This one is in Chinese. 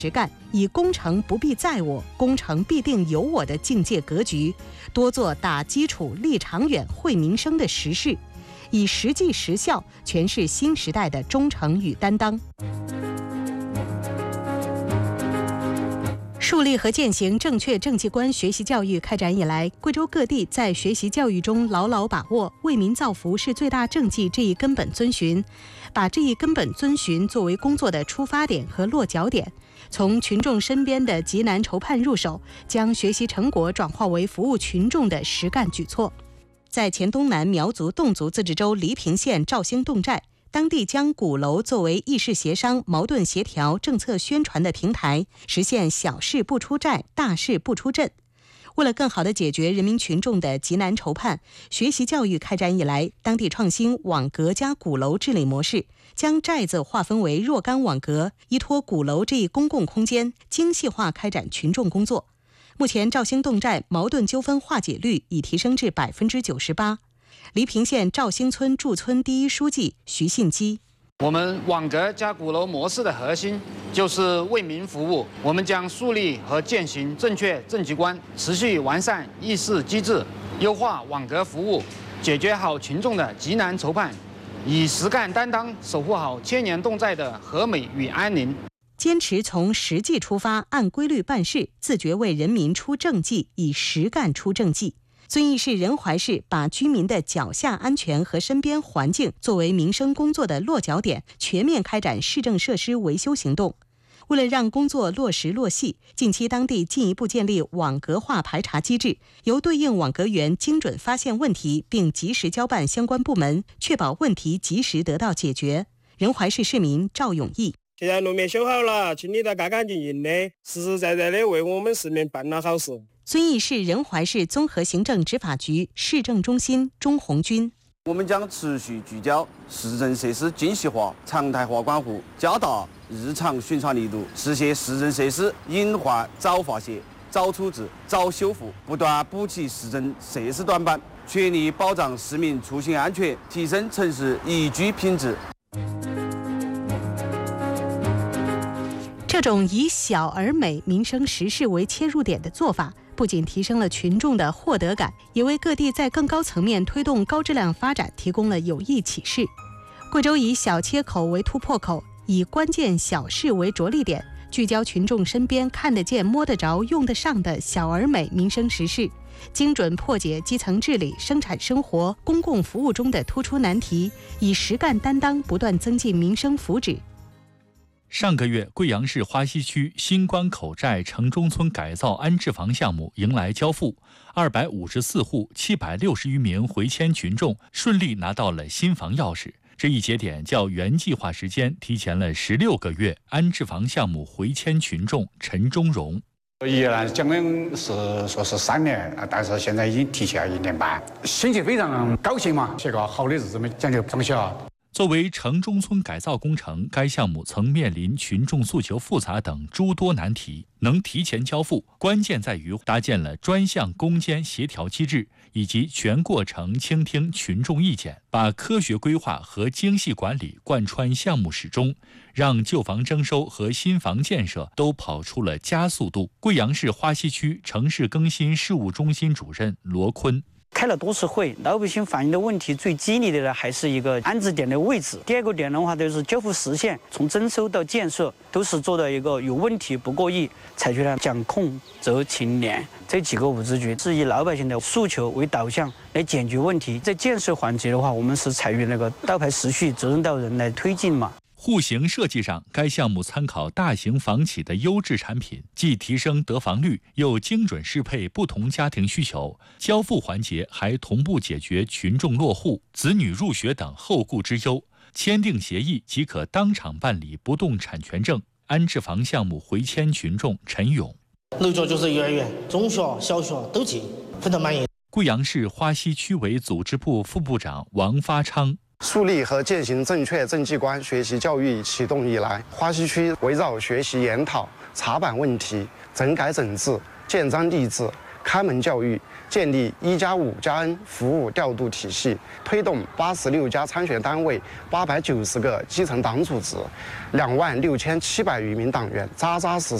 实干，以工程不必在我，工程必定有我的境界格局，多做打基础、立长远、惠民生的实事，以实际实效诠释新时代的忠诚与担当。树立和践行正确政绩观学习教育开展以来，贵州各地在学习教育中牢牢把握为民造福是最大政绩这一根本遵循，把这一根本遵循作为工作的出发点和落脚点，从群众身边的急难筹盼入手，将学习成果转化为服务群众的实干举措。在黔东南苗族侗族自治州黎平县肇兴侗寨，当地将鼓楼作为议事协商、矛盾协调、政策宣传的平台，实现小事不出寨，大事不出镇。为了更好地解决人民群众的急难筹盼，学习教育开展以来，当地创新网格加鼓楼治理模式，将寨子划分为若干网格，依托鼓楼这一公共空间，精细化开展群众工作。目前肇兴侗寨矛盾纠纷化解率已提升至98%。黎平县肇兴村驻村第一书记徐信基： 我们网格加鼓楼模式的核心就是为民服务，我们将树立和践行正确政绩观，持续完善议事机制，优化网格服务，解决好群众的急难筹盼，以实干担当守护好千年侗寨的和美与安宁。 坚持从实际出发，按规律办事，自觉为人民出政绩，以实干出政绩。遵义市仁怀市把居民的脚下安全和身边环境作为民生工作的落脚点，全面开展市政设施维修行动。为了让工作落实落细，近期当地进一步建立网格化排查机制，由对应网格员精准发现问题，并及时交办相关部门，确保问题及时得到解决。仁怀市市民赵永义： 现在路面修好了，清理得干干净净的，实实在在的为我们市民办了好事。 遵义市仁怀市综合行政执法局市政中心钟红军： 我们将持续聚焦市政设施精细化、常态化管护，加大日常巡查力度，实现市政设施隐患早发现、早处置、早修复，不断补齐市政设施短板，全力保障市民出行安全，提升城市宜居品质。 这种以小而美、民生实事为切入点的做法，不仅提升了群众的获得感，也为各地在更高层面推动高质量发展提供了有益启示。贵州以小切口为突破口，以关键小事为着力点，聚焦群众身边看得见、摸得着、用得上的小而美民生实事，精准破解基层治理、生产生活、公共服务中的突出难题，以实干担当不断增进民生福祉。 上个月，贵阳市花溪区新关口寨城中村改造安置房项目迎来交付，254户760余名回迁群众顺利拿到了新房钥匙。这一节点较原计划时间提前了16个月。安置房项目回迁群众陈忠荣： 原来讲的是说是3年，但是现在已经提前了1年半，心情非常高兴嘛，这个好的日子没将就放下。 作为城中村改造工程，该项目曾面临群众诉求复杂等诸多难题，能提前交付，关键在于搭建了专项攻坚协调机制，以及全过程倾听群众意见，把科学规划和精细管理贯穿项目始终，让旧房征收和新房建设都跑出了加速度。贵阳市花溪区城市更新事务中心主任罗坤： 开了多次会，老百姓反映的问题最激烈的呢，还是一个安置点的位置。第二个点的话，就是交付时限，从征收到建设都是做到一个有问题不过亿，采取了讲控责清廉这几个5支局，是以老百姓的诉求为导向来解决问题。在建设环节的话，我们是采用那个倒排时序、责任到人来推进嘛。 户型设计上，该项目参考大型房企的优质产品，既提升得房率，又精准适配不同家庭需求。交付环节还同步解决群众落户、子女入学等后顾之忧，签订协议即可当场办理不动产权证。安置房项目回迁群众陈勇： 楼角就是幼儿园、中学、小学都进，非常满意。 贵阳市花溪区委组织部副部长王发昌： 树立和践行正确政绩观学习教育启动以来，花溪区围绕学习研讨、查办问题、整改整治、建章立制、 开门教育，建立1+5+N 服务调度体系，推动86家参选单位、890个基层党组织、26700余名党员扎扎实实